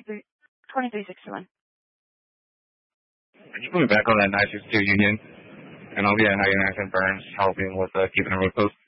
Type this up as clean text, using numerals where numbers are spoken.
2361. Can you put me back on that 962 Union? And I'll be at 99 Cent Burns helping with keeping the road closed.